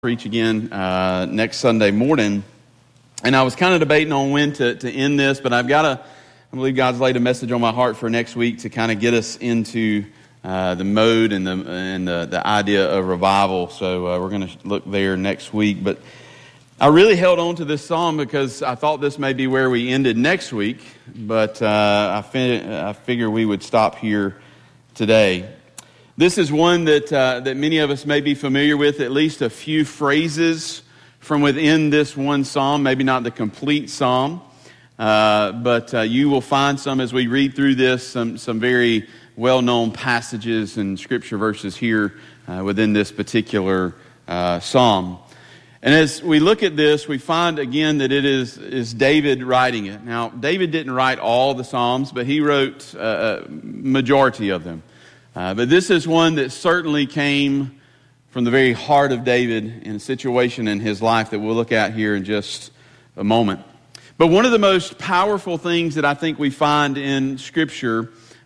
Preach again next Sunday morning, and I was kind of debating on when to end this, but I believe God's laid a message on my heart for next week to kind of get us into the mode and the idea of revival. So we're going to look there next week. But I really held on to this psalm because I thought this may be where we ended next week, but I figure we would stop here today. This is one that many of us may be familiar with, at least a few phrases from within this one psalm, maybe not the complete psalm, but you will find some as we read through this, some very well-known passages and scripture verses here within this particular psalm. And as we look at this, we find again that it is David writing it. Now, David didn't write all the psalms, but he wrote a majority of them. But this is one that certainly came from the very heart of David in a situation in his life that we'll look at here in just a moment. But one of the most powerful things that I think we find in Scripture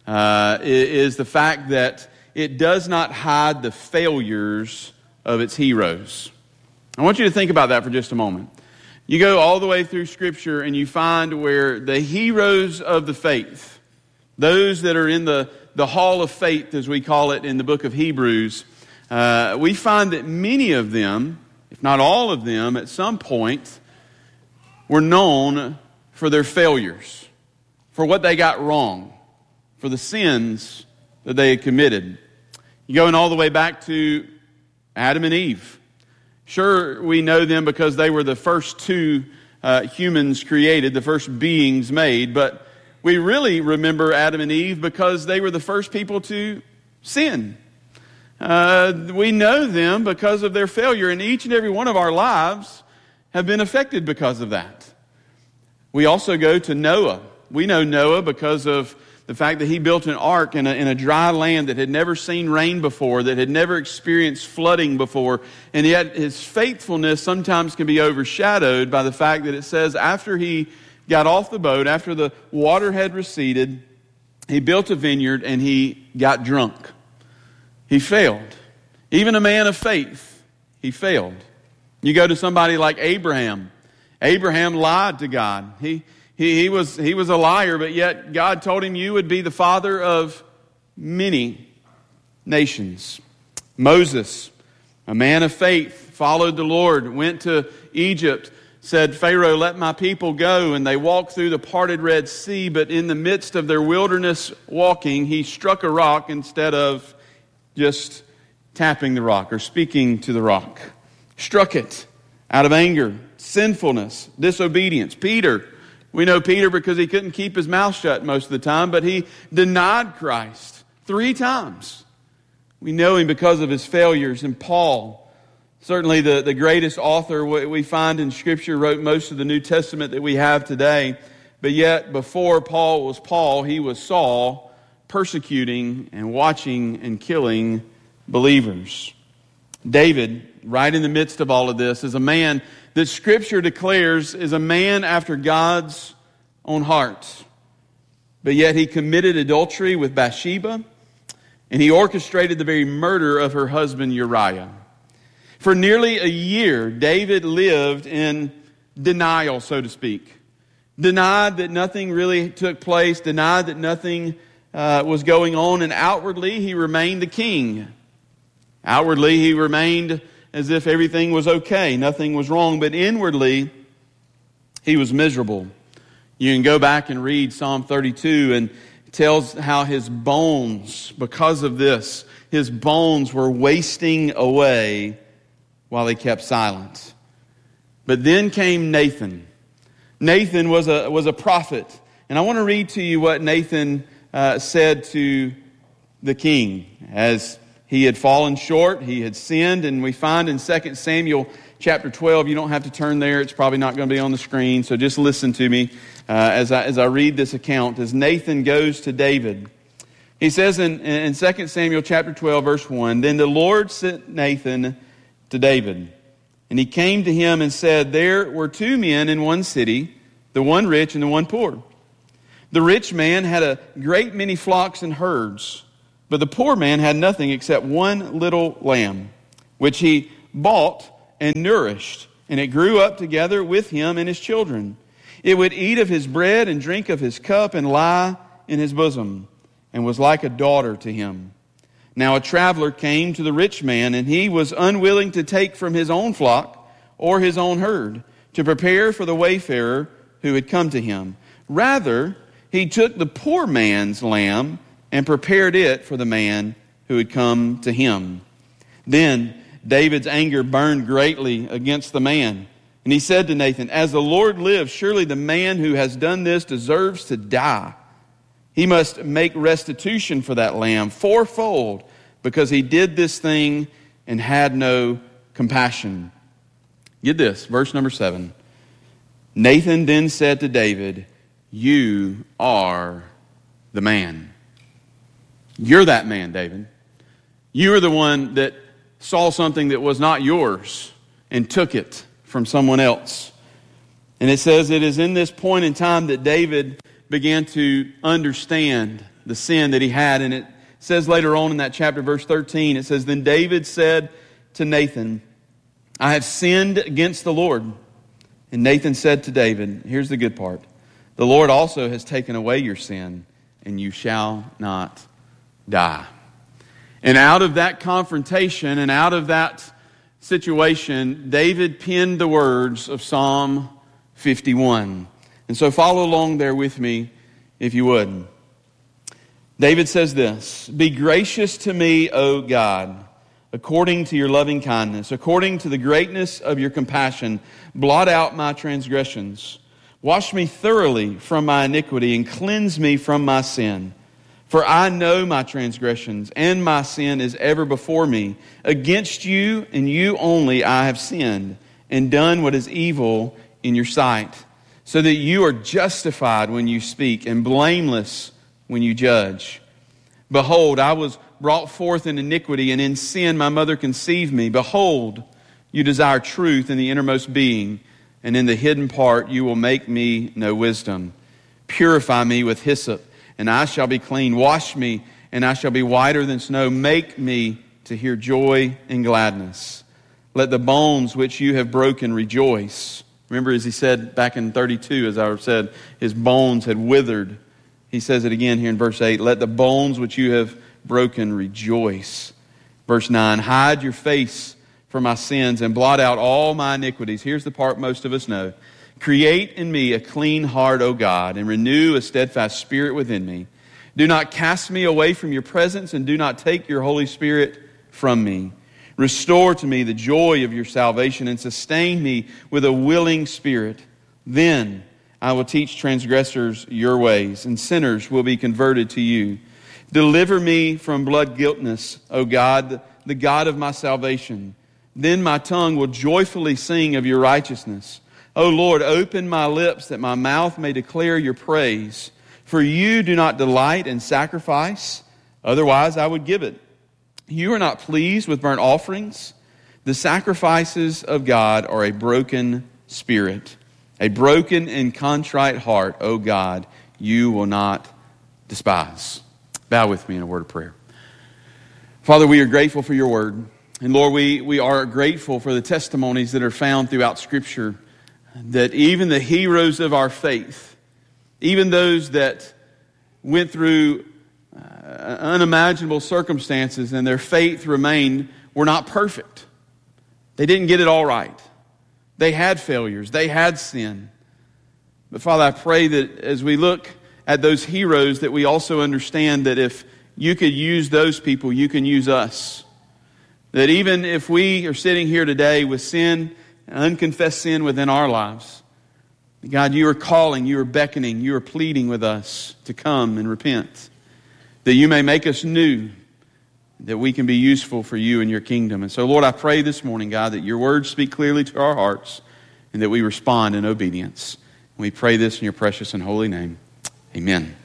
is the fact that it does not hide the failures of its heroes. I want you to think about that for just a moment. You go all the way through Scripture and you find where the heroes of the faith, those that are in the hall of faith, as we call it in the book of Hebrews, we find that many of them, if not all of them, at some point were known for their failures, for what they got wrong, for the sins that they had committed. You going all the way back to Adam and Eve. Sure, we know them because they were the first two humans created, the first beings made, but we really remember Adam and Eve because they were the first people to sin. We know them because of their failure, and each and every one of our lives have been affected because of that. We also go to Noah. We know Noah because of the fact that he built an ark in a dry land that had never seen rain before, that had never experienced flooding before, and yet his faithfulness sometimes can be overshadowed by the fact that it says after he got off the boat, after the water had receded, he built a vineyard and he got drunk. He failed. Even a man of faith, he failed. You go to somebody like Abraham. Abraham lied to God. He was a liar, but yet God told him you would be the father of many nations. Moses, a man of faith, followed the Lord, went to Egypt, said, Pharaoh, let my people go. And they walked through the parted Red Sea, but in the midst of their wilderness walking, he struck a rock instead of just tapping the rock or speaking to the rock. Struck it out of anger, sinfulness, disobedience. Peter, we know Peter because he couldn't keep his mouth shut most of the time, but he denied Christ 3 times. We know him because of his failures. And Paul, certainly the greatest author we find in Scripture, wrote most of the New Testament that we have today. But yet, before Paul was Paul, he was Saul, persecuting and watching and killing believers. David, right in the midst of all of this, is a man that Scripture declares is a man after God's own heart. But yet he committed adultery with Bathsheba, and he orchestrated the very murder of her husband Uriah. For nearly a year, David lived in denial, so to speak. Denied that nothing really took place, denied that nothing was going on, and outwardly he remained the king. Outwardly he remained as if everything was okay, nothing was wrong, but inwardly he was miserable. You can go back and read Psalm 32, and it tells how his bones, because of this, his bones were wasting away while he kept silent. But then came Nathan. Nathan was a prophet. And I want to read to you what Nathan said to the king. As he had fallen short, he had sinned, and we find in 2 Samuel chapter 12, you don't have to turn there, it's probably not going to be on the screen, so just listen to me as I read this account. As Nathan goes to David, he says in 2 Samuel chapter 12, verse 1, Then the Lord sent Nathan to David. And he came to him and said, There were 2 men in one city, the one rich and the one poor. The rich man had a great many flocks and herds, but the poor man had nothing except one little lamb, which he bought and nourished, and it grew up together with him and his children. It would eat of his bread and drink of his cup and lie in his bosom, and was like a daughter to him. Now a traveler came to the rich man, and he was unwilling to take from his own flock or his own herd to prepare for the wayfarer who had come to him. Rather, he took the poor man's lamb and prepared it for the man who had come to him. Then David's anger burned greatly against the man. And he said to Nathan, "As the Lord lives, surely the man who has done this deserves to die. He must make restitution for that lamb fourfold, because he did this thing and had no compassion." Get this, verse number 7. Nathan then said to David, "You are the man." You're that man, David. You are the one that saw something that was not yours and took it from someone else. And it says it is in this point in time that David began to understand the sin that he had. And it says later on in that chapter, verse 13, it says, "Then David said to Nathan, I have sinned against the Lord." And Nathan said to David, here's the good part, "The Lord also has taken away your sin, and you shall not die." And out of that confrontation and out of that situation, David penned the words of Psalm 51. And so follow along there with me, if you would. David says this, "Be gracious to me, O God, according to your loving kindness, according to the greatness of your compassion, blot out my transgressions. Wash me thoroughly from my iniquity and cleanse me from my sin. For I know my transgressions, and my sin is ever before me. Against you and you only I have sinned, and done what is evil in your sight, so that you are justified when you speak, and blameless when you judge. Behold, I was brought forth in iniquity, and in sin my mother conceived me. Behold, you desire truth in the innermost being, and in the hidden part you will make me know wisdom. Purify me with hyssop, and I shall be clean. Wash me, and I shall be whiter than snow. Make me to hear joy and gladness. Let the bones which you have broken rejoice." Remember, as he said back in 32, as I said, his bones had withered. He says it again here in verse 8. "Let the bones which you have broken rejoice." Verse 9, "Hide your face from my sins and blot out all my iniquities." Here's the part most of us know. "Create in me a clean heart, O God, and renew a steadfast spirit within me. Do not cast me away from your presence, and do not take your Holy Spirit from me. Restore to me the joy of your salvation, and sustain me with a willing spirit. Then I will teach transgressors your ways, and sinners will be converted to you. Deliver me from blood guiltness, O God, the God of my salvation. Then my tongue will joyfully sing of your righteousness. O Lord, open my lips that my mouth may declare your praise. For you do not delight in sacrifice, otherwise I would give it. You are not pleased with burnt offerings. The sacrifices of God are a broken spirit, a broken and contrite heart, O God, you will not despise." Bow with me in a word of prayer. Father, we are grateful for your word. And Lord, we are grateful for the testimonies that are found throughout Scripture, that even the heroes of our faith, even those that went through unimaginable circumstances and their faith remained, were not perfect. They didn't get it all right. They had failures. They had sin. But Father, I pray that as we look at those heroes, that we also understand that if you could use those people, you can use us. That even if we are sitting here today with sin, unconfessed sin within our lives, God, you are calling, you are beckoning, you are pleading with us to come and repent. That you may make us new, that we can be useful for you and your kingdom. And so, Lord, I pray this morning, God, that your words speak clearly to our hearts and that we respond in obedience. We pray this in your precious and holy name. Amen.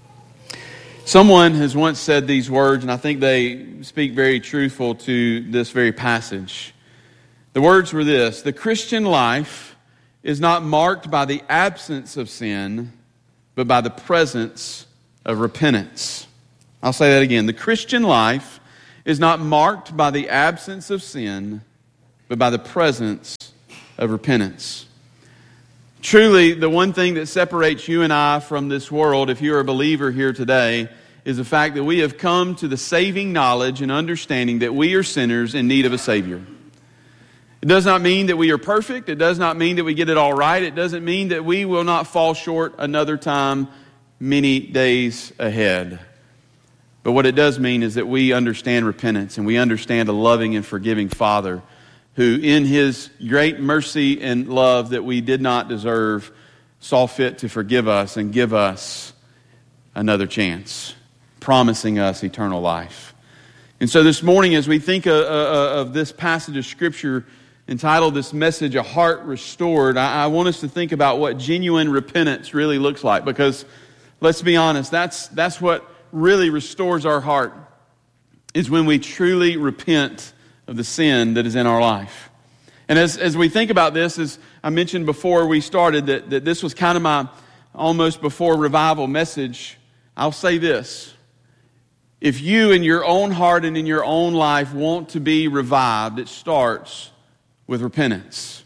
Someone has once said these words, and I think they speak very truthful to this very passage. The words were this: the Christian life is not marked by the absence of sin, but by the presence of repentance. I'll say that again. The Christian life is not marked by the absence of sin, but by the presence of repentance. Truly, the one thing that separates you and I from this world, if you're a believer here today, is the fact that we have come to the saving knowledge and understanding that we are sinners in need of a Savior. It does not mean that we are perfect. It does not mean that we get it all right. It doesn't mean that we will not fall short another time many days ahead. But what it does mean is that we understand repentance and we understand a loving and forgiving Father who in His great mercy and love that we did not deserve saw fit to forgive us and give us another chance, promising us eternal life. And so this morning as we think of this passage of Scripture entitled this message, A Heart Restored, I want us to think about what genuine repentance really looks like, because let's be honest, that's what really restores our heart, is when we truly repent of the sin that is in our life. And as we think about this, as I mentioned before we started, that this was kind of my almost before revival message, I'll say this. If you in your own heart and in your own life want to be revived, it starts with repentance.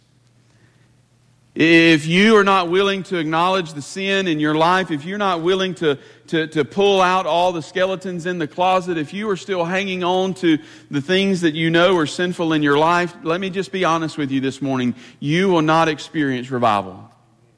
If you are not willing to acknowledge the sin in your life, if you're not willing to pull out all the skeletons in the closet, if you are still hanging on to the things that you know are sinful in your life, let me just be honest with you this morning, you will not experience revival.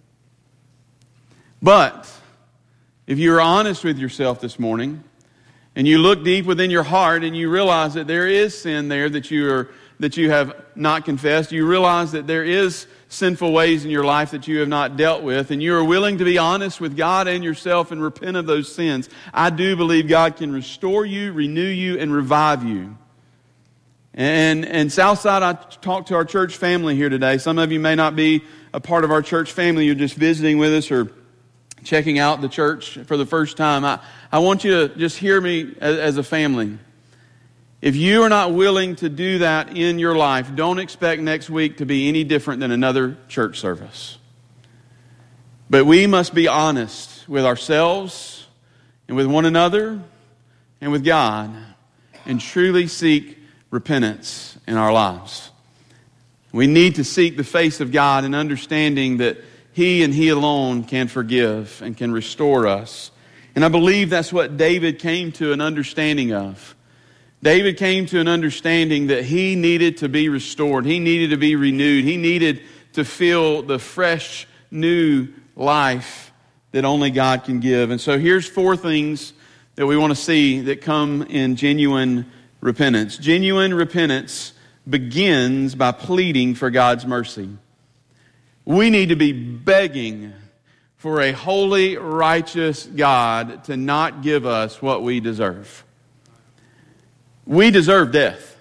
But if you are honest with yourself this morning, and you look deep within your heart and you realize that there is sin there that you have not confessed, you realize that there is sinful ways in your life that you have not dealt with, and you are willing to be honest with God and yourself and repent of those sins, I do believe God can restore you, renew you, and revive you. And Southside, I talked to our church family here today. Some of you may not be a part of our church family. You're just visiting with us or checking out the church for the first time. I want you to just hear me as a family. If you are not willing to do that in your life, don't expect next week to be any different than another church service. But we must be honest with ourselves and with one another and with God and truly seek repentance in our lives. We need to seek the face of God and understanding that He and He alone can forgive and can restore us. And I believe that's what David came to an understanding of. David came to an understanding that he needed to be restored. He needed to be renewed. He needed to feel the fresh, new life that only God can give. And so here's 4 things that we want to see that come in genuine repentance. Genuine repentance begins by pleading for God's mercy. We need to be begging for a holy, righteous God to not give us what we deserve. We deserve death.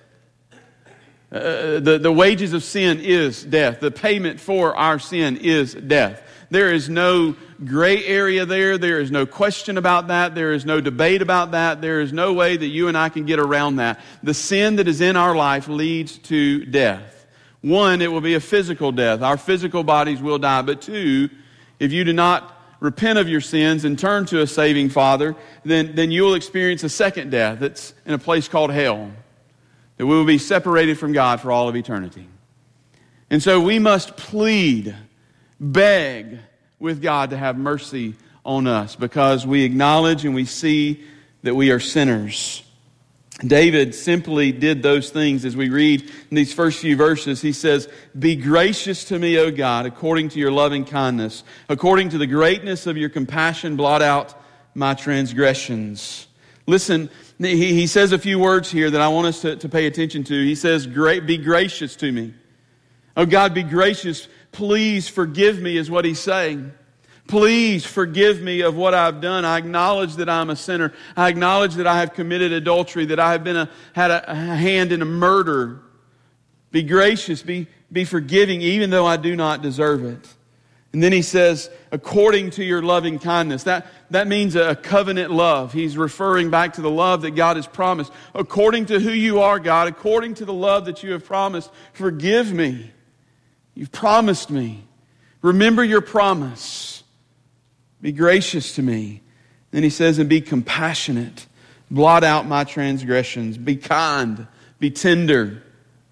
The wages of sin is death. The payment for our sin is death. There is no gray area there. There is no question about that. There is no debate about that. There is no way that you and I can get around that. The sin that is in our life leads to death. 1, it will be a physical death. Our physical bodies will die. But 2, if you do not repent of your sins and turn to a saving Father, then you will experience a second death that's in a place called hell, that we will be separated from God for all of eternity. And so we must plead, beg with God to have mercy on us because we acknowledge and we see that we are sinners. David simply did those things. As we read in these first few verses, he says, "Be gracious to me, O God, according to your loving kindness. According to the greatness of your compassion, blot out my transgressions." Listen, he says a few words here that I want us to pay attention to. He says, "Be gracious to me." Oh God, be gracious. Please forgive me is what he's saying. Please forgive me of what I've done. I acknowledge that I'm a sinner. I acknowledge that I have committed adultery, that I have had a hand in a murder. Be gracious, be forgiving, even though I do not deserve it. And then he says, according to your loving kindness. That means a covenant love. He's referring back to the love that God has promised. According to who you are, God, according to the love that you have promised, forgive me. You've promised me. Remember your promise. Be gracious to me. Then he says, and be compassionate. Blot out my transgressions. Be kind. Be tender.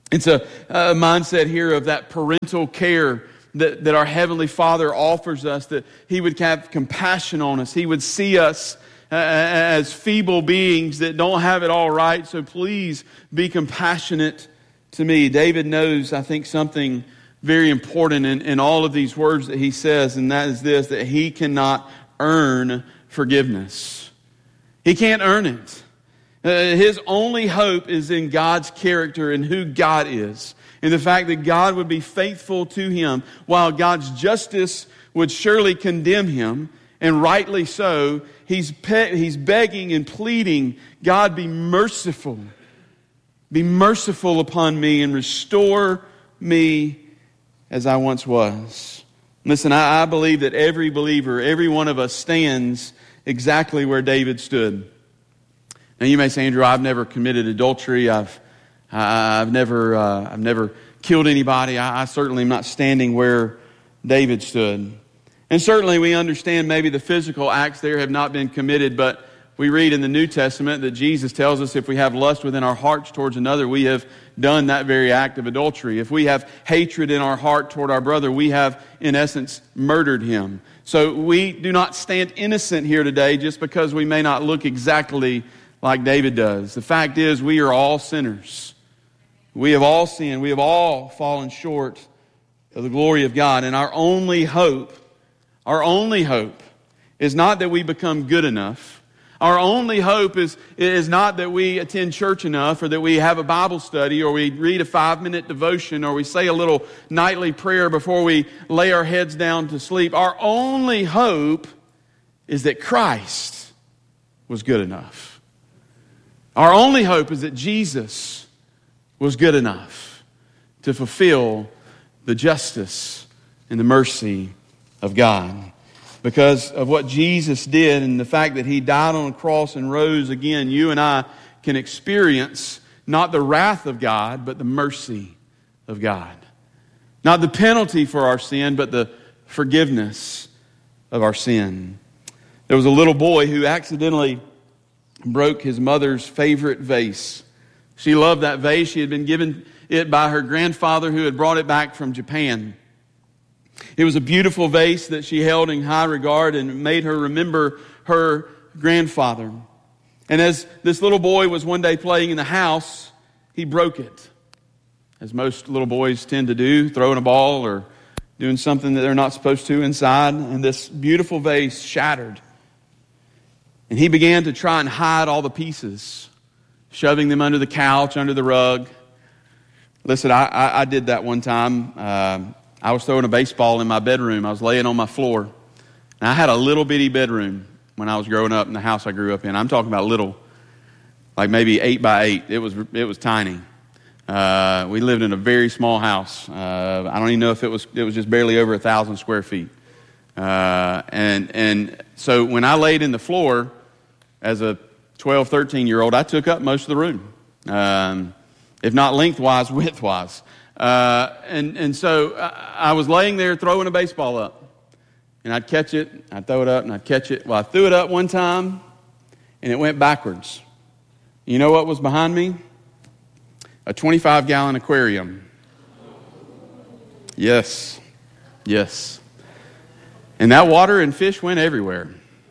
It's a mindset here of that parental care that our Heavenly Father offers us, that He would have compassion on us. He would see us as feeble beings that don't have it all right, so please be compassionate to me. David knows, I think, something very important in all of these words that he says, and that is this, that he cannot earn forgiveness. He can't earn it. His only hope is in God's character and who God is, and the fact that God would be faithful to him, while God's justice would surely condemn him, and rightly so. He's begging and pleading, God, be merciful. Be merciful upon me and restore me as I once was. Listen, I believe that every believer, every one of us stands exactly where David stood. Now you may say, Andrew, I've never committed adultery. I've never killed anybody. I certainly am not standing where David stood. And certainly we understand maybe the physical acts there have not been committed, but we read in the New Testament that Jesus tells us if we have lust within our hearts towards another, we have done that very act of adultery. If we have hatred in our heart toward our brother, we have, in essence, murdered him. So we do not stand innocent here today just because we may not look exactly like David does. The fact is, we are all sinners. We have all sinned. We have all fallen short of the glory of God. And our only hope is not that we become good enough. Our only hope is not that we attend church enough, or that we have a Bible study, or we read a 5-minute devotion, or we say a little nightly prayer before we lay our heads down to sleep. Our only hope is that Christ was good enough. Our only hope is that Jesus was good enough to fulfill the justice and the mercy of God. Because of what Jesus did and the fact that He died on a cross and rose again, you and I can experience not the wrath of God, but the mercy of God. Not the penalty for our sin, but the forgiveness of our sin. There was a little boy who accidentally broke his mother's favorite vase. She loved that vase. She had been given it by her grandfather, who had brought it back from Japan. It was a beautiful vase that she held in high regard and made her remember her grandfather. And as this little boy was one day playing in the house, he broke it. As most little boys tend to do, throwing a ball or doing something that they're not supposed to inside. And this beautiful vase shattered. And he began to try and hide all the pieces, shoving them under the couch, under the rug. Listen, I did that one time. I was throwing a baseball in my bedroom. I was laying on my floor. And I had a little bitty bedroom when I was growing up in the house I grew up in. I'm talking about little, like maybe 8 by 8. It was tiny. We lived in a very small house. I don't even know if it was just barely over 1,000 square feet. And so when I laid in the floor as a 12, 13-year-old, I took up most of the room. If not lengthwise, widthwise. And so I was laying there throwing a baseball up. And I'd catch it, I'd throw it up, and I'd catch it. Well, I threw it up one time, and it went backwards. You know what was behind me? A 25-gallon aquarium. Yes. And that water and fish went everywhere.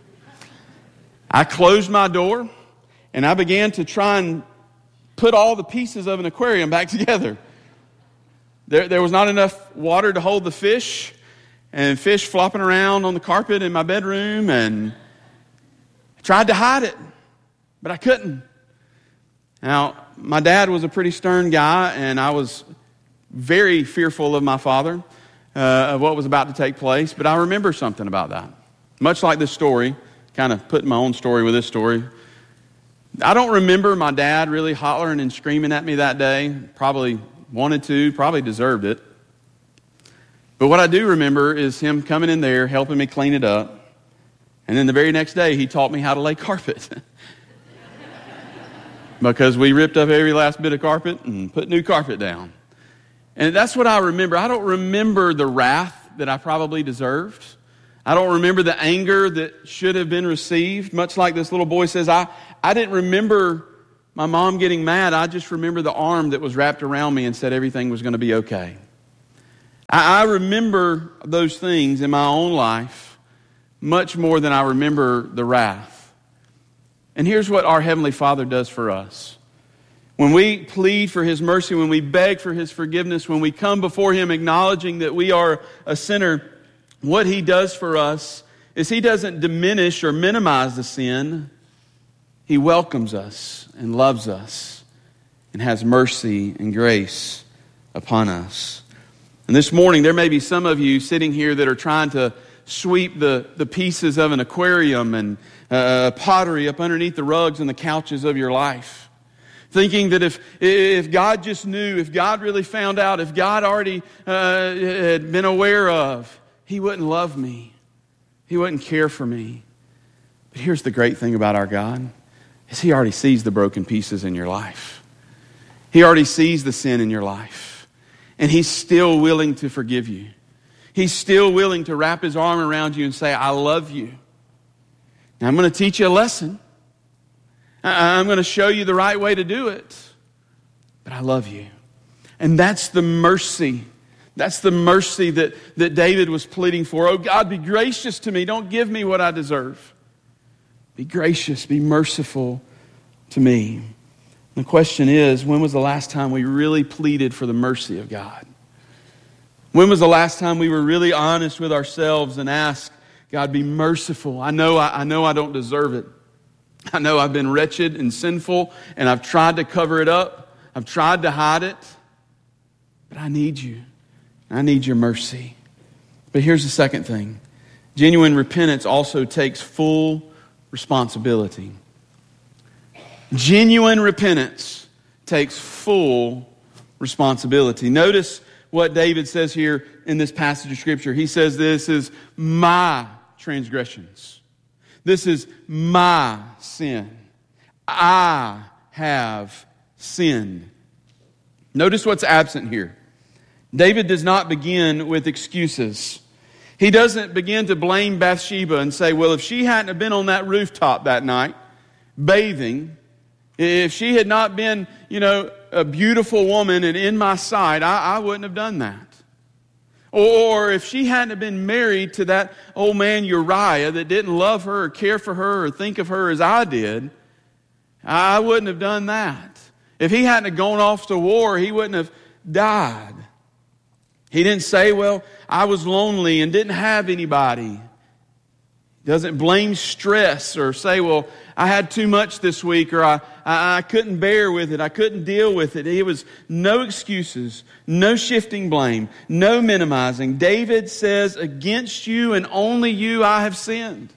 I closed my door, and I began to try and put all the pieces of an aquarium back together. There was not enough water to hold the fish, and fish flopping around on the carpet in my bedroom, and I tried to hide it, but I couldn't. Now, my dad was a pretty stern guy, and I was very fearful of my father, of what was about to take place, but I remember something about that. Much like this story, kind of putting my own story with this story. I don't remember my dad really hollering and screaming at me that day. Probably wanted to, probably deserved it. But what I do remember is him coming in there, helping me clean it up. And then the very next day, he taught me how to lay carpet. Because we ripped up every last bit of carpet and put new carpet down. And that's what I remember. I don't remember the wrath that I probably deserved. I don't remember the anger that should have been received. Much like this little boy says, I didn't remember my mom getting mad, I just remember the arm that was wrapped around me and said everything was going to be okay. I remember those things in my own life much more than I remember the wrath. And here's what our Heavenly Father does for us. When we plead for His mercy, when we beg for His forgiveness, when we come before Him acknowledging that we are a sinner, what He does for us is He doesn't diminish or minimize the sin. He welcomes us and loves us and has mercy and grace upon us. And this morning, there may be some of you sitting here that are trying to sweep the pieces of an aquarium and pottery up underneath the rugs and the couches of your life. Thinking that if God just knew, if God really found out, if God already had been aware of, He wouldn't love me. He wouldn't care for me. But here's the great thing about our God, is He already sees the broken pieces in your life. He already sees the sin in your life. And He's still willing to forgive you. He's still willing to wrap His arm around you and say, I love you. Now I'm going to teach you a lesson. I'm going to show you the right way to do it. But I love you. And that's the mercy. That's the mercy that David was pleading for. Oh God, be gracious to me. Don't give me what I deserve. Be gracious, be merciful to me. The question is, when was the last time we really pleaded for the mercy of God? When was the last time we were really honest with ourselves and asked, God, be merciful. I know I don't deserve it. I know I've been wretched and sinful, and I've tried to cover it up. I've tried to hide it. But I need you. I need your mercy. But here's the second thing. Genuine repentance also takes full responsibility. Genuine repentance takes full responsibility. Notice what David says here in this passage of Scripture. He says, this is my transgressions. This is my sin. I have sinned. Notice what's absent here. David does not begin with excuses. He doesn't begin to blame Bathsheba and say, well, if she hadn't have been on that rooftop that night, bathing, if she had not been, a beautiful woman and in my sight, I wouldn't have done that. Or if she hadn't have been married to that old man Uriah that didn't love her or care for her or think of her as I did, I wouldn't have done that. If he hadn't have gone off to war, he wouldn't have died. He didn't say, well, I was lonely and didn't have anybody. He doesn't blame stress or say, well, I had too much this week, or I couldn't bear with it. I couldn't deal with it. It was no excuses, no shifting blame, no minimizing. David says, against you and only you I have sinned.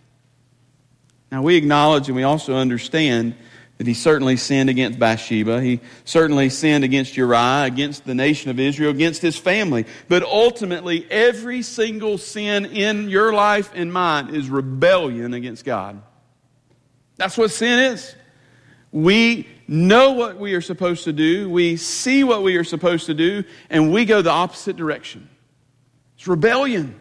Now we acknowledge and we also understand that he certainly sinned against Bathsheba. He certainly sinned against Uriah, against the nation of Israel, against his family. But ultimately, every single sin in your life and mine is rebellion against God. That's what sin is. We know what we are supposed to do. We see what we are supposed to do. And we go the opposite direction. It's rebellion.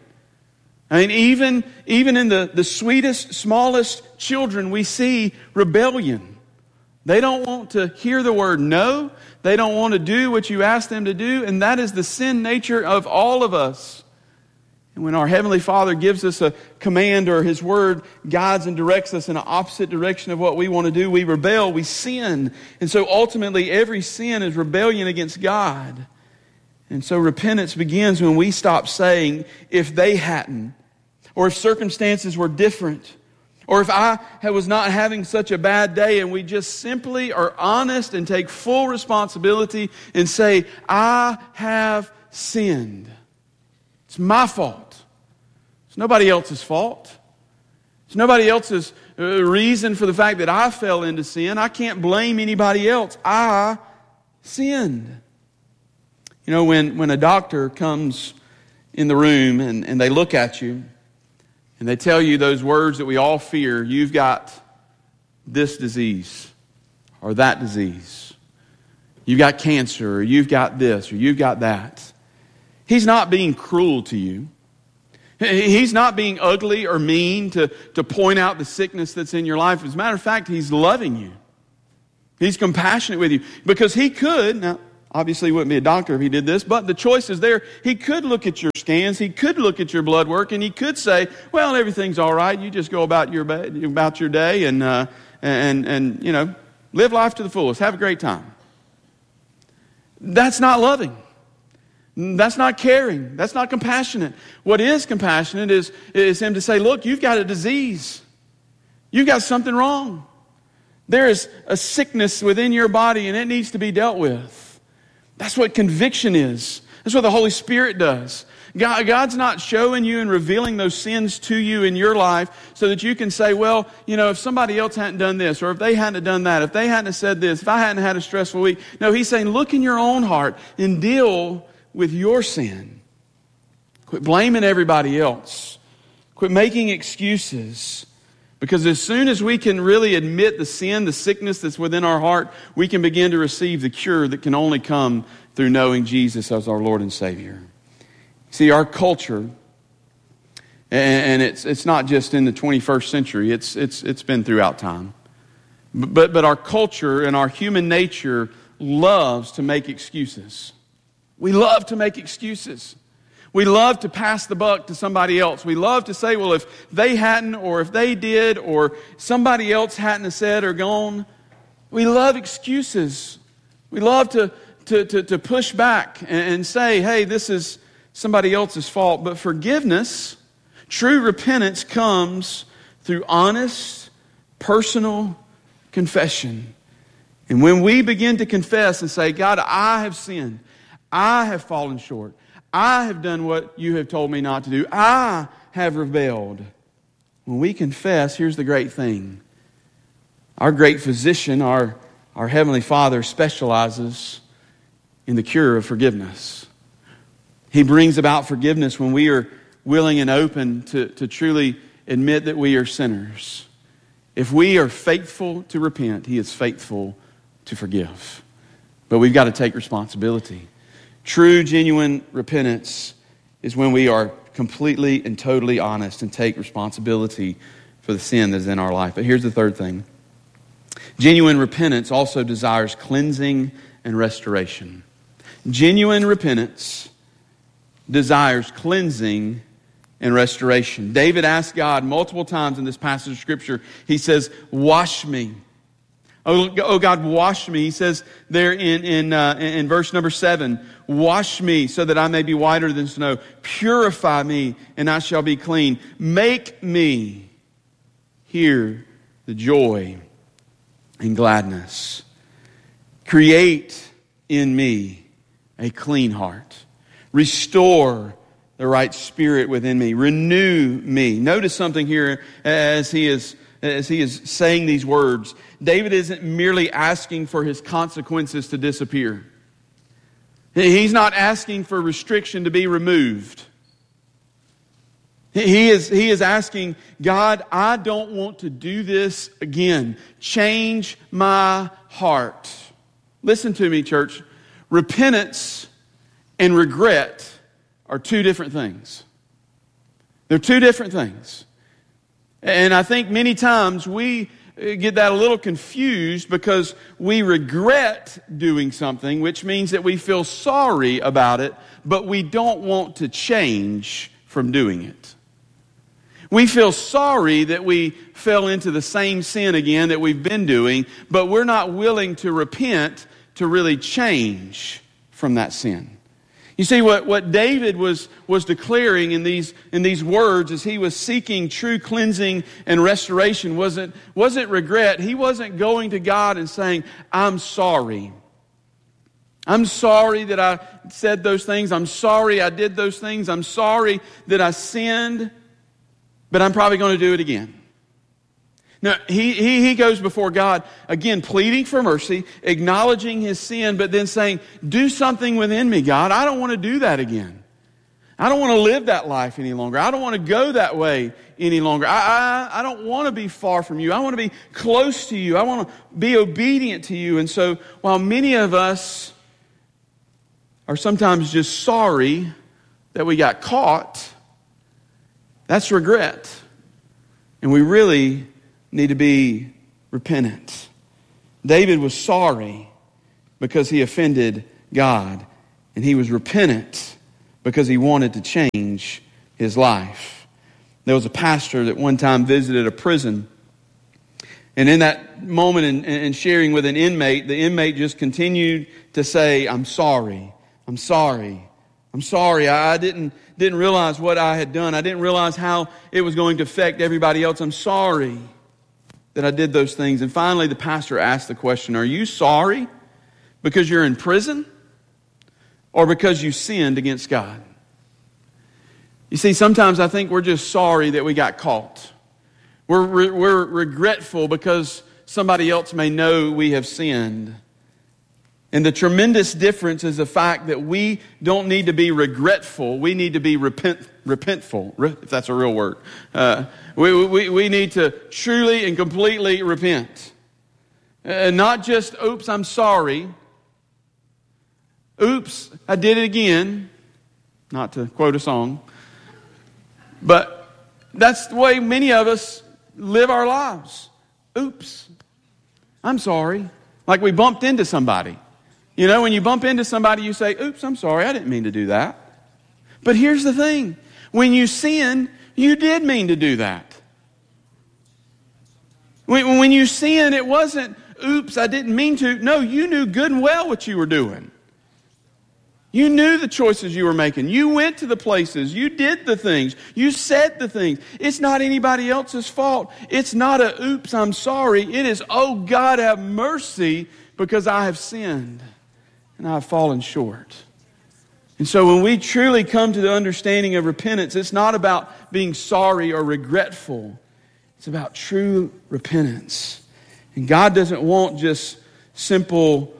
I mean, even in the sweetest, smallest children, we see rebellion. They don't want to hear the word no. They don't want to do what you ask them to do. And that is the sin nature of all of us. And when our Heavenly Father gives us a command or His Word guides and directs us in an opposite direction of what we want to do, we rebel, we sin. And so ultimately every sin is rebellion against God. And so repentance begins when we stop saying, if they hadn't, or if circumstances were different, or if I was not having such a bad day, and we just simply are honest and take full responsibility and say, I have sinned. It's my fault. It's nobody else's fault. It's nobody else's reason for the fact that I fell into sin. I can't blame anybody else. I sinned. You know, when a doctor comes in the room and they look at you and they tell you those words that we all fear, you've got this disease or that disease. You've got cancer, or you've got this, or you've got that. He's not being cruel to you. He's not being ugly or mean to point out the sickness that's in your life. As a matter of fact, He's loving you. He's compassionate with you because He could, now obviously He wouldn't be a doctor if He did this, but the choice is there. He could look at your scans, He could look at your blood work, and He could say, well, everything's all right. You just go about your day and you know, live life to the fullest. Have a great time. That's not loving. That's not caring. That's not compassionate. What is compassionate is Him to say, look, you've got a disease. You've got something wrong. There is a sickness within your body and it needs to be dealt with. That's what conviction is. That's what the Holy Spirit does. God's not showing you and revealing those sins to you in your life so that you can say, well, you know, if somebody else hadn't done this, or if they hadn't done that, if they hadn't said this, if I hadn't had a stressful week. No, He's saying, look in your own heart and deal with your sin. Quit blaming everybody else. Quit making excuses. Because as soon as we can really admit the sin, the sickness that's within our heart, we can begin to receive the cure that can only come through knowing Jesus as our Lord and Savior. See, our culture, and it's not just in the 21st century, it's been throughout time. But our culture and our human nature loves to make excuses. We love to make excuses. We love to pass the buck to somebody else. We love to say, well, if they hadn't, or if they did, or somebody else hadn't have said or gone. We love excuses. We love to push back and say, hey, this is somebody else's fault. But forgiveness, true repentance, comes through honest, personal confession. And when we begin to confess and say, God, I have sinned. I have fallen short. I have done what you have told me not to do. I have rebelled. When we confess, here's the great thing. Our great physician, our Heavenly Father, specializes in the cure of forgiveness. He brings about forgiveness when we are willing and open to truly admit that we are sinners. If we are faithful to repent, He is faithful to forgive. But we've got to take responsibility. True, genuine repentance is when we are completely and totally honest and take responsibility for the sin that is in our life. But here's the third thing. Genuine repentance also desires cleansing and restoration. Genuine repentance desires cleansing and restoration. David asked God multiple times in this passage of Scripture, he says, wash me. Oh God, wash me. He says there in verse number 7, wash me so that I may be whiter than snow. Purify me and I shall be clean. Make me hear the joy and gladness. Create in me a clean heart. Restore the right spirit within me. Renew me. Notice something here as he is saying these words. David isn't merely asking for his consequences to disappear. He's not asking for restriction to be removed. He is asking, God, I don't want to do this again. Change my heart. Listen to me, church. Repentance and regret are two different things. They're two different things. And I think many times we get that a little confused because we regret doing something, which means that we feel sorry about it, but we don't want to change from doing it. We feel sorry that we fell into the same sin again that we've been doing, but we're not willing to repent to really change from that sin. You see, what David was declaring in these words as he was seeking true cleansing and restoration wasn't regret. He wasn't going to God and saying, I'm sorry. I'm sorry that I said those things. I'm sorry I did those things. I'm sorry that I sinned, but I'm probably going to do it again. Now, he goes before God, again, pleading for mercy, acknowledging his sin, but then saying, do something within me, God. I don't want to do that again. I don't want to live that life any longer. I don't want to go that way any longer. I don't want to be far from you. I want to be close to you. I want to be obedient to you. And so while many of us are sometimes just sorry that we got caught, that's regret. And we really need to be repentant. David was sorry because he offended God. And he was repentant because he wanted to change his life. There was a pastor that one time visited a prison. And in that moment in sharing with an inmate, the inmate just continued to say, I'm sorry. I'm sorry. I'm sorry. I didn't realize what I had done. I didn't realize how it was going to affect everybody else. I'm sorry that I did those things. And finally, the pastor asked the question, are you sorry because you're in prison or because you sinned against God? You see, sometimes I think we're just sorry that we got caught. We're regretful because somebody else may know we have sinned. And the tremendous difference is the fact that we don't need to be regretful. We need to be repentful, if that's a real word. We need to truly and completely repent. Not just, oops, I'm sorry. Oops, I did it again. Not to quote a song. But that's the way many of us live our lives. Oops, I'm sorry. Like we bumped into somebody. You know, when you bump into somebody, you say, oops, I'm sorry, I didn't mean to do that. But here's the thing. When you sin, you did mean to do that. When you sin, it wasn't, oops, I didn't mean to. No, you knew good and well what you were doing. You knew the choices you were making. You went to the places. You did the things. You said the things. It's not anybody else's fault. It's not a, oops, I'm sorry. It is, oh, God, have mercy because I have sinned and I have fallen short. And so when we truly come to the understanding of repentance, it's not about being sorry or regretful. It's about true repentance. And God doesn't want just simple,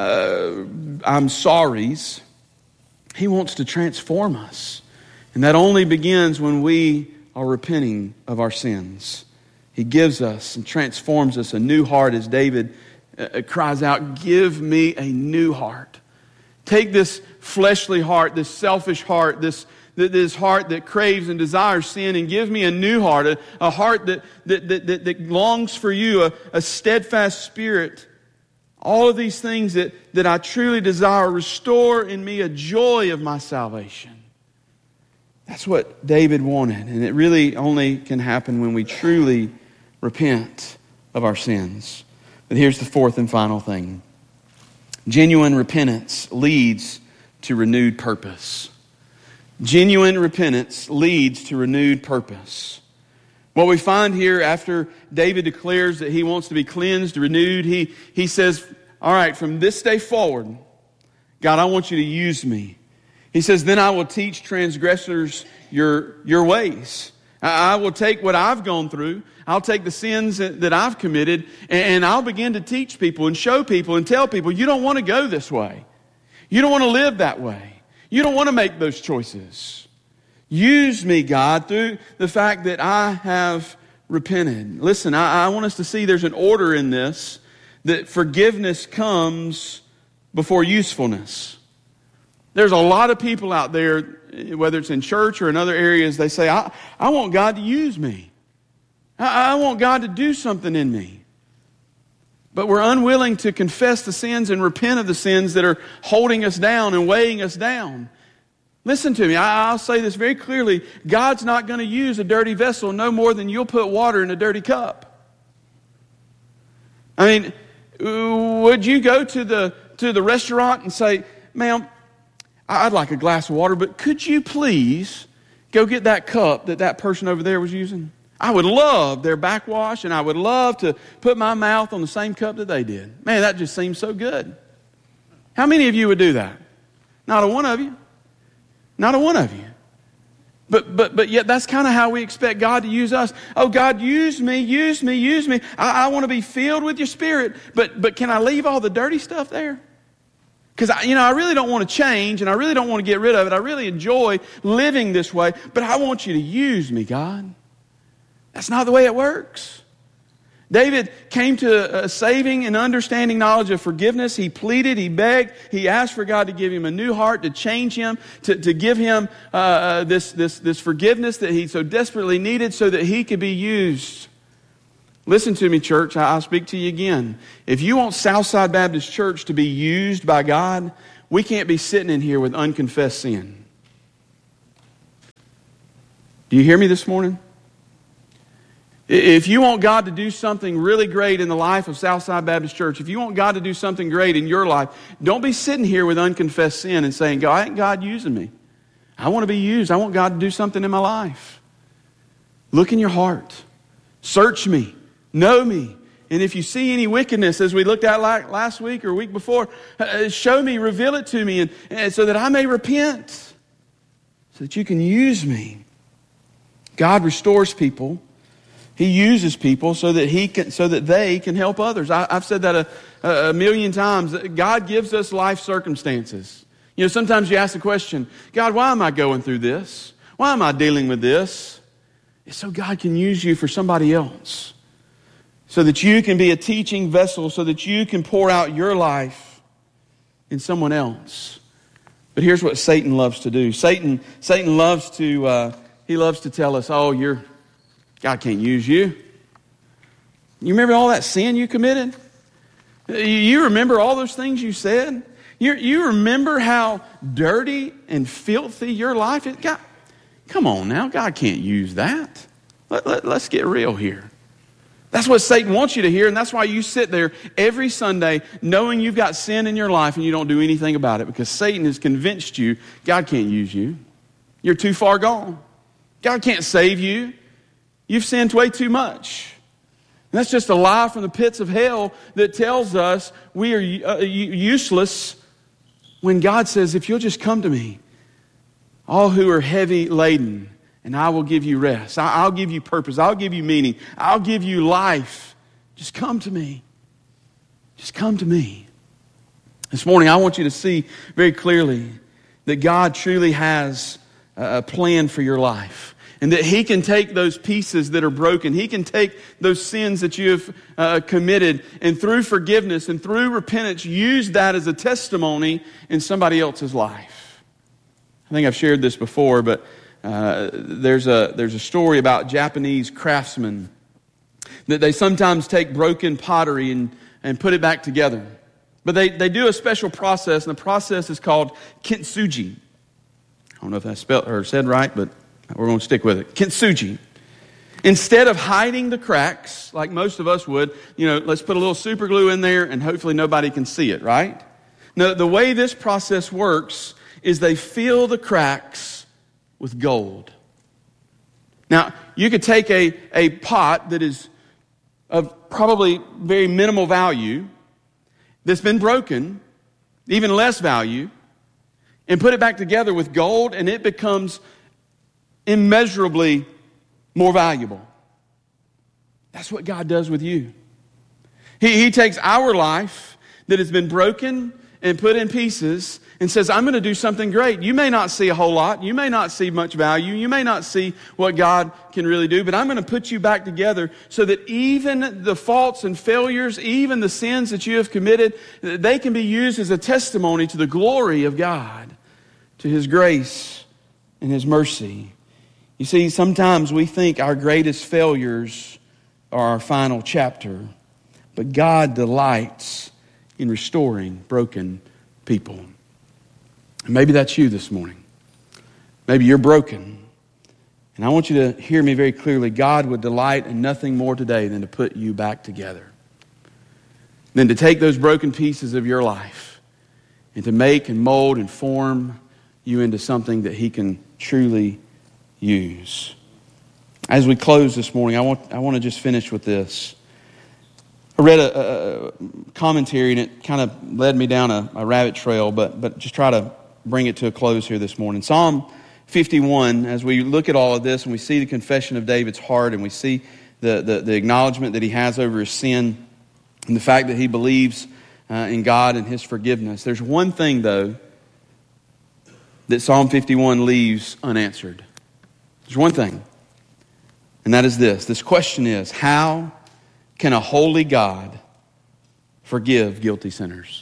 I'm sorries. He wants to transform us. And that only begins when we are repenting of our sins. He gives us and transforms us a new heart as David cries out, give me a new heart. Take this fleshly heart, this selfish heart, this heart that craves and desires sin, and give me a new heart, a heart that longs for you, a steadfast spirit. All of these things that I truly desire, restore in me a joy of my salvation. That's what David wanted. And it really only can happen when we truly repent of our sins. But here's the fourth and final thing. Genuine repentance leads to renewed purpose. Genuine repentance leads to renewed purpose. What we find here after David declares that he wants to be cleansed, renewed, he says, all right, from this day forward, God, I want you to use me. He says, then I will teach transgressors your ways. I will take what I've gone through. I'll take the sins that I've committed, and I'll begin to teach people and show people and tell people, you don't want to go this way. You don't want to live that way. You don't want to make those choices. Use me, God, through the fact that I have repented. Listen, I want us to see there's an order in this, that forgiveness comes before usefulness. There's a lot of people out there, whether it's in church or in other areas, they say, I want God to use me. I want God to do something in me. But we're unwilling to confess the sins and repent of the sins that are holding us down and weighing us down. Listen to me. I'll say this very clearly. God's not going to use a dirty vessel no more than you'll put water in a dirty cup. I mean, would you go to the restaurant and say, ma'am, I'd like a glass of water, but could you please go get that cup that person over there was using? I would love their backwash, and I would love to put my mouth on the same cup that they did. Man, that just seems so good. How many of you would do that? Not a one of you. Not a one of you. But yet that's kind of how we expect God to use us. Oh, God, use me, use me, use me. I want to be filled with your Spirit, but can I leave all the dirty stuff there? Because I really don't want to change, and I really don't want to get rid of it. I really enjoy living this way, but I want you to use me, God. That's not the way it works. David came to a saving and understanding knowledge of forgiveness. He pleaded, he begged, he asked for God to give him a new heart, to change him, to give him this forgiveness that he so desperately needed so that he could be used Listen to me, church. I'll speak to you again. If you want Southside Baptist Church to be used by God, we can't be sitting in here with unconfessed sin. Do you hear me this morning? If you want God to do something really great in the life of Southside Baptist Church, if you want God to do something great in your life, don't be sitting here with unconfessed sin and saying, God, ain't God using me? I want to be used. I want God to do something in my life. Look in your heart. Search me. Know me. And if you see any wickedness, as we looked at last week or week before, show me, reveal it to me, and so that I may repent, so that you can use me. God restores people. He uses people so that they can help others. I've said that a million times. God gives us life circumstances. You know, sometimes you ask the question, God, why am I going through this? Why am I dealing with this? It's so God can use you for somebody else. So that you can be a teaching vessel, so that you can pour out your life in someone else. But here's what Satan loves to do. Satan loves to tell us, oh, God can't use you. You remember all that sin you committed? You remember all those things you said? You remember how dirty and filthy your life is? God, come on now, God can't use that. Let's get real here. That's what Satan wants you to hear, and that's why you sit there every Sunday knowing you've got sin in your life and you don't do anything about it, because Satan has convinced you God can't use you. You're too far gone. God can't save you. You've sinned way too much. And that's just a lie from the pits of hell that tells us we are useless, when God says, if you'll just come to me, all who are heavy laden, and I will give you rest. I'll give you purpose. I'll give you meaning. I'll give you life. Just come to me. Just come to me. This morning, I want you to see very clearly that God truly has a plan for your life. And that He can take those pieces that are broken. He can take those sins that you have committed, and through forgiveness and through repentance, use that as a testimony in somebody else's life. I think I've shared this before, but there's a story about Japanese craftsmen that they sometimes take broken pottery and put it back together. But they do a special process, and the process is called kintsugi. I don't know if that's spelled or said right, but we're going to stick with it. Kintsugi. Instead of hiding the cracks, like most of us would, let's put a little super glue in there and hopefully nobody can see it, right? No, the way this process works is they fill the cracks with gold. Now, you could take a pot that is of probably very minimal value, that's been broken, even less value, and put it back together with gold, and it becomes immeasurably more valuable. That's what God does with you. He takes our life that has been broken and put in pieces and says, I'm going to do something great. You may not see a whole lot. You may not see much value. You may not see what God can really do, but I'm going to put you back together so that even the faults and failures, even the sins that you have committed, they can be used as a testimony to the glory of God, to His grace and His mercy. You see, sometimes we think our greatest failures are our final chapter, but God delights in restoring broken people. And maybe that's you this morning. Maybe you're broken. And I want you to hear me very clearly. God would delight in nothing more today than to put you back together. Than to take those broken pieces of your life and to make and mold and form you into something that He can truly use. As we close this morning, I want to just finish with this. I read a commentary, and it kind of led me down a rabbit trail, but just try to bring it to a close here this morning. Psalm 51, as we look at all of this and we see the confession of David's heart, and we see the acknowledgement that he has over his sin and the fact that he believes in God and His forgiveness. There's one thing, though, that Psalm 51 leaves unanswered. There's one thing, and that is this. This question is, how can a holy God forgive guilty sinners?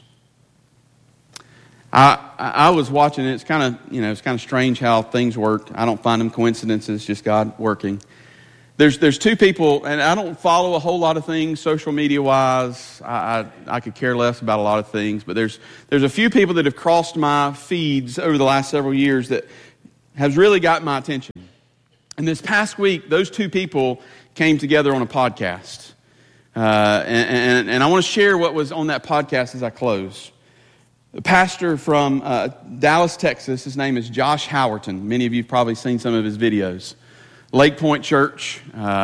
I was watching it. It's kind of strange how things work. I don't find them coincidences, just God working. There's two people, and I don't follow a whole lot of things social media-wise. I could care less about a lot of things, but there's a few people that have crossed my feeds over the last several years that has really got my attention. And this past week, those two people came together on a podcast. And I want to share what was on that podcast as I close. The pastor from Dallas, Texas, his name is Josh Howerton. Many of you have probably seen some of his videos. Lake Point Church,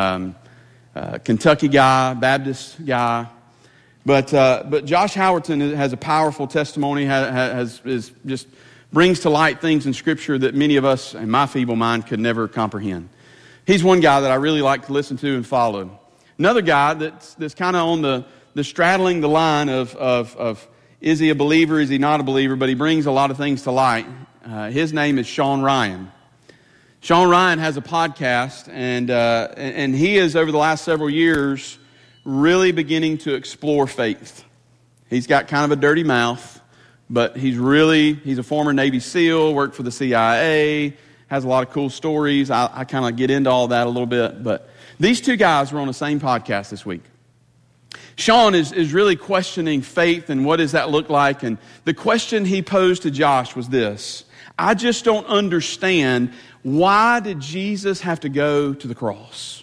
Kentucky guy, Baptist guy. But Josh Howerton has a powerful testimony, is just brings to light things in Scripture that many of us, in my feeble mind, could never comprehend. He's one guy that I really like to listen to and follow. Another guy that's kind of on the straddling the line of is he a believer, is he not a believer, but he brings a lot of things to light. His name is Sean Ryan. Sean Ryan has a podcast, and he is, over the last several years, really beginning to explore faith. He's got kind of a dirty mouth, but he's a former Navy SEAL, worked for the CIA, has a lot of cool stories. I kind of get into all that a little bit, but these two guys were on the same podcast this week. Sean is really questioning faith and what does that look like, and the question he posed to Josh was this: I just don't understand, why did Jesus have to go to the cross?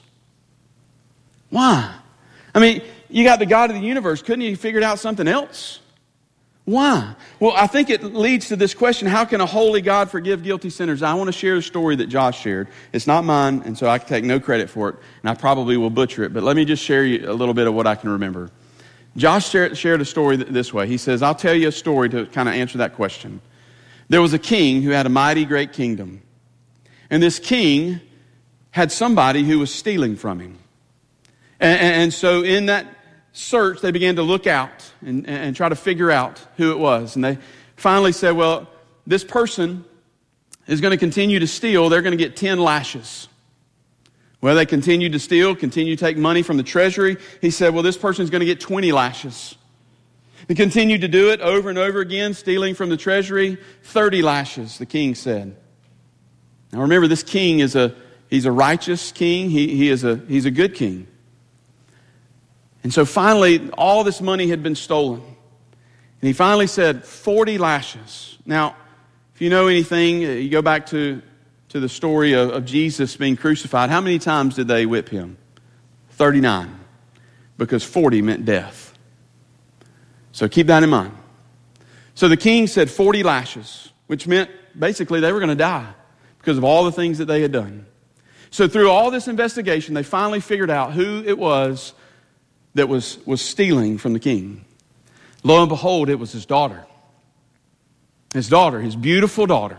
Why? I mean, you got the God of the universe. Couldn't you have figured out something else? Why? Well, I think it leads to this question: how can a holy God forgive guilty sinners? I want to share a story that Josh shared. It's not mine, and so I can take no credit for it, and I probably will butcher it, but let me just share you a little bit of what I can remember. Josh shared a story this way. He says, I'll tell you a story to kind of answer that question. There was a king who had a mighty great kingdom, and this king had somebody who was stealing from him. And so in that search, they began to look out and try to figure out who it was. And they finally said, well, this person is going to continue to steal. They're going to get 10 lashes. Well, they continued to steal, continue to take money from the treasury. He said, well, this person is going to get 20 lashes. They continued to do it over and over again, stealing from the treasury. 30 lashes, the king said. Now remember, this king he's a righteous king. He's a good king. And so finally, all this money had been stolen. And he finally said, 40 lashes. Now, if you know anything, you go back to the story of Jesus being crucified. How many times did they whip him? 39. Because 40 meant death. So keep that in mind. So the king said 40 lashes, which meant basically they were going to die because of all the things that they had done. So through all this investigation, they finally figured out who it was that was stealing from the king. Lo and behold, it was his daughter. His daughter, his beautiful daughter.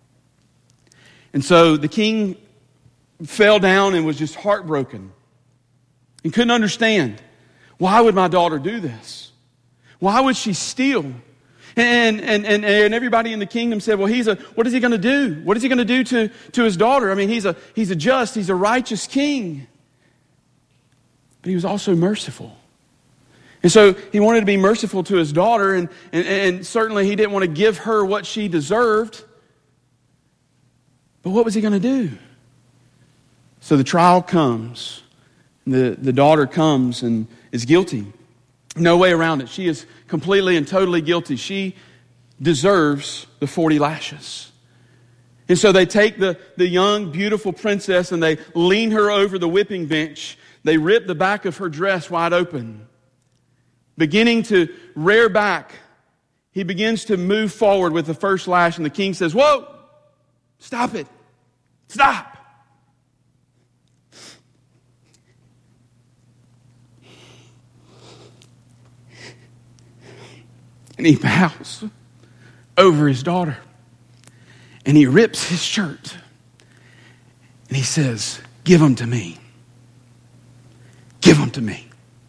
And so the king fell down and was just heartbroken. He couldn't understand. Why would my daughter do this? Why would she steal? And everybody in the kingdom said, well, what is he going to do? What is he going to do to his daughter? I mean, he's a righteous king. But he was also merciful. And so he wanted to be merciful to his daughter, and certainly he didn't want to give her what she deserved. But what was he going to do? So the trial comes. The daughter comes and is guilty. No way around it. She is completely and totally guilty. She deserves the 40 lashes. And so they take the young, beautiful princess and they lean her over the whipping bench. They rip the back of her dress wide open. Beginning to rear back, he begins to move forward with the first lash, and the king says, whoa, stop it. Stop. And he bows over his daughter. And he rips his shirt. And he says, give them to me. Give them to me.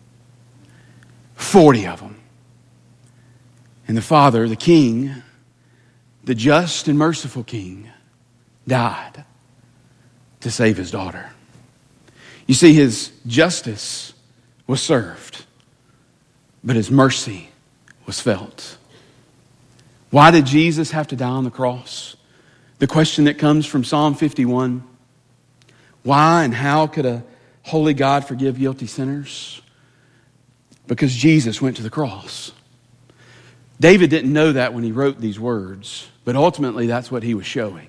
40 of them. And the father, the king, the just and merciful king, died to save his daughter. You see, his justice was served, but his mercy was felt. Why did Jesus have to die on the cross? The question that comes from Psalm 51. Why and how could a Holy God, forgive guilty sinners. Because Jesus went to the cross. David didn't know that when he wrote these words, but ultimately that's what he was showing.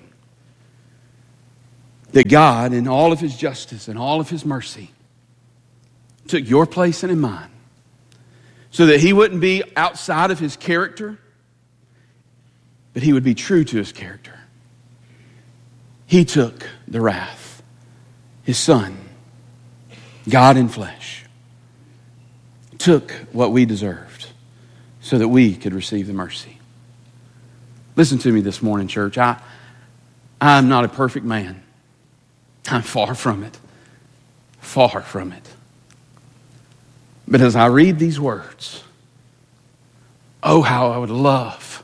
That God, in all of his justice and all of his mercy, took your place and in mine, so that he wouldn't be outside of his character, but he would be true to his character. He took the wrath, his Son, God in flesh, took what we deserved so that we could receive the mercy. Listen to me this morning, church. I'm not a perfect man. I'm far from it. Far from it. But as I read these words, oh, how I'd love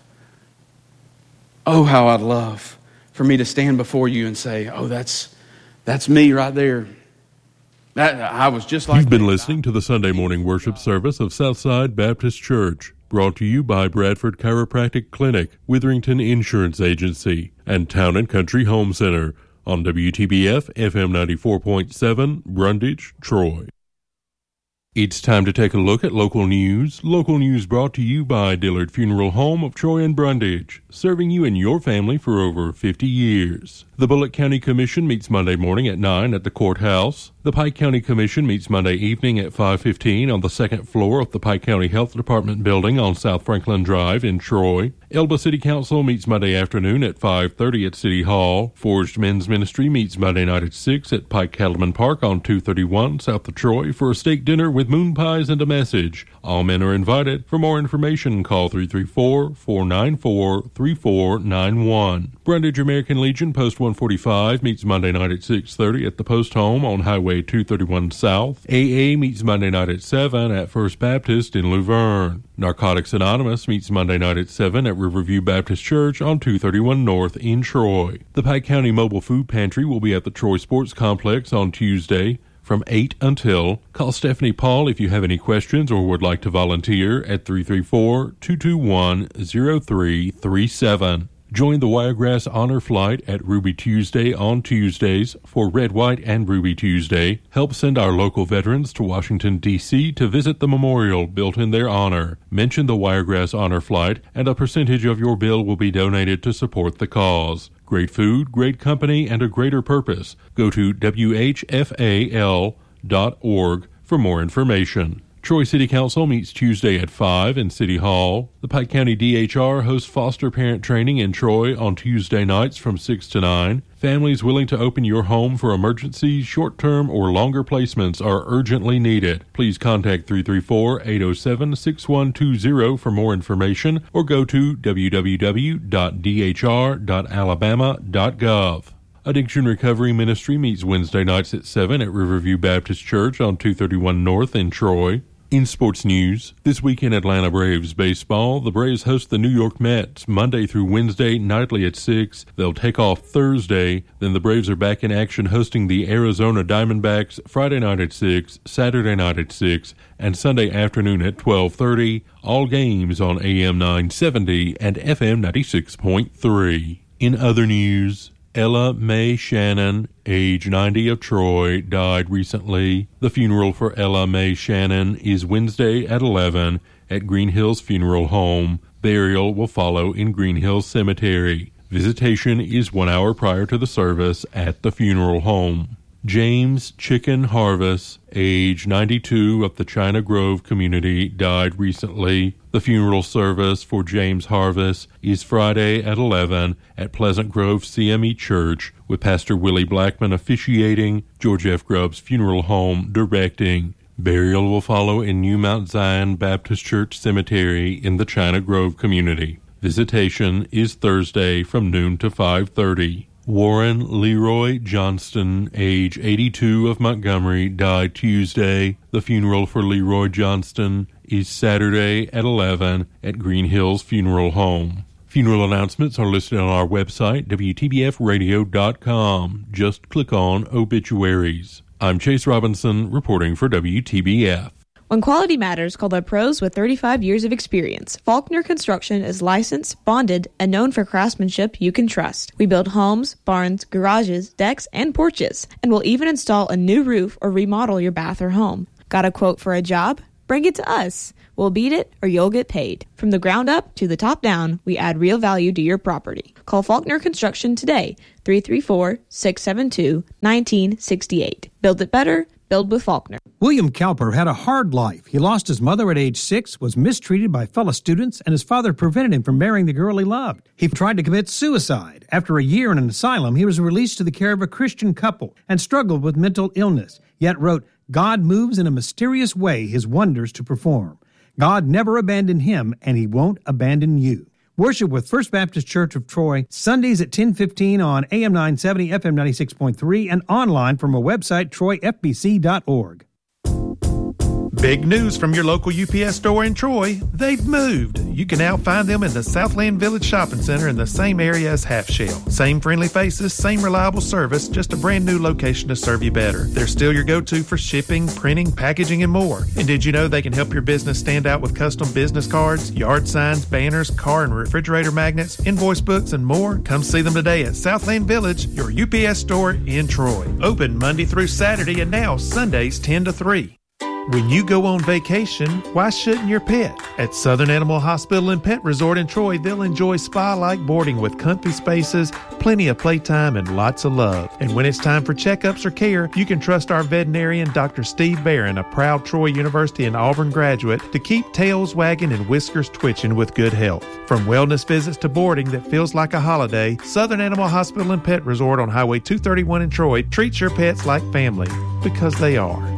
for me to stand before you and say, oh, that's me right there. I was just like You've been listening to the Sunday morning worship service of Southside Baptist Church, brought to you by Bradford Chiropractic Clinic, Witherington Insurance Agency, and Town and Country Home Center on WTBF FM 94.7, Brundage, Troy. It's time to take a look at local news. Local news brought to you by Dillard Funeral Home of Troy and Brundage, serving you and your family for over 50 years. The Bullitt County Commission meets Monday morning at 9 at the courthouse. The Pike County Commission meets Monday evening at 5:15 on the second floor of the Pike County Health Department building on South Franklin Drive in Troy. Elba City Council meets Monday afternoon at 5:30 at City Hall. Forged Men's Ministry meets Monday night at 6 at Pike Cattleman Park on 231 south of Troy for a steak dinner with moon pies and a message. All men are invited. For more information, call 334-494-3491. Brundage American Legion Post 145 meets Monday night at 6:30 at the Post Home on Highway 231 South. AA meets Monday night at 7 at First Baptist in Luverne. Narcotics Anonymous meets Monday night at 7 at Riverview Baptist Church on 231 North in Troy. The Pike County Mobile Food Pantry will be at the Troy Sports Complex on Tuesday from 8 until. Call Stephanie Paul if you have any questions or would like to volunteer at 334-221-0337. Join the Wiregrass Honor Flight at Ruby Tuesday on Tuesdays for Red, White, and Ruby Tuesday. Help send our local veterans to Washington, D.C. to visit the memorial built in their honor. Mention the Wiregrass Honor Flight, and a percentage of your bill will be donated to support the cause. Great food, great company, and a greater purpose. Go to WHFAL.org for more information. Troy City Council meets Tuesday at 5 in City Hall. The Pike County DHR hosts foster parent training in Troy on Tuesday nights from 6 to 9. Families willing to open your home for emergency, short-term, or longer placements are urgently needed. Please contact 334-807-6120 for more information or go to www.dhr.alabama.gov. Addiction Recovery Ministry meets Wednesday nights at 7 at Riverview Baptist Church on 231 North in Troy. In sports news, this week in Atlanta Braves baseball, the Braves host the New York Mets Monday through Wednesday nightly at 6. They'll take off Thursday. Then the Braves are back in action hosting the Arizona Diamondbacks Friday night at 6, Saturday night at 6, and Sunday afternoon at 12:30. All games on AM 970 and FM 96.3. In other news, Ella Mae Shannon, age 90 of Troy, died recently. The funeral for Ella Mae Shannon is Wednesday at 11 at Green Hills Funeral Home. Burial will follow in Green Hills Cemetery. Visitation is 1 hour prior to the service at the funeral home. James Chicken Harvest, age 92 of the China Grove community, died recently. The funeral service for James Harvest is Friday at 11 at Pleasant Grove CME Church, with Pastor Willie Blackman officiating, George F. Grubbs Funeral Home directing. Burial will follow in New Mount Zion Baptist Church Cemetery in the China Grove community. Visitation is Thursday from noon to 5:30. Warren Leroy Johnston, age 82 of Montgomery, died Tuesday. The funeral for Leroy Johnston is Saturday at 11 at Green Hills Funeral Home. Funeral announcements are listed on our website, WTBFradio.com. Just click on Obituaries. I'm Chase Robinson, reporting for WTBF. When quality matters, call the pros with 35 years of experience. Faulkner Construction is licensed, bonded, and known for craftsmanship you can trust. We build homes, barns, garages, decks, and porches, and we'll even install a new roof or remodel your bath or home. Got a quote for a job? Bring it to us. We'll beat it or you'll get paid. From the ground up to the top down, we add real value to your property. Call Faulkner Construction today, 334-672-1968. Build it better. Build with Faulkner. William Cowper had a hard life. He lost his mother at age 6, was mistreated by fellow students, and his father prevented him from marrying the girl he loved. He tried to commit suicide. After a year in an asylum, he was released to the care of a Christian couple and struggled with mental illness, yet wrote, "God moves in a mysterious way his wonders to perform. God never abandoned him, and he won't abandon you." Worship with First Baptist Church of Troy, Sundays at 10:15 on AM 970, FM 96.3, and online from our website, troyfbc.org. Big news from your local UPS store in Troy. They've moved. You can now find them in the Southland Village Shopping Center in the same area as Half Shell. Same friendly faces, same reliable service, just a brand new location to serve you better. They're still your go-to for shipping, printing, packaging, and more. And did you know they can help your business stand out with custom business cards, yard signs, banners, car and refrigerator magnets, invoice books, and more? Come see them today at Southland Village, your UPS store in Troy. Open Monday through Saturday and now Sundays 10 to 3. When you go on vacation, why shouldn't your pet? At Southern Animal Hospital and Pet Resort in Troy, they'll enjoy spa-like boarding with comfy spaces, plenty of playtime, and lots of love. And when it's time for checkups or care, you can trust our veterinarian, Dr. Steve Barron, a proud Troy University and Auburn graduate, to keep tails wagging and whiskers twitching with good health. From wellness visits to boarding that feels like a holiday, Southern Animal Hospital and Pet Resort on Highway 231 in Troy treats your pets like family, because they are.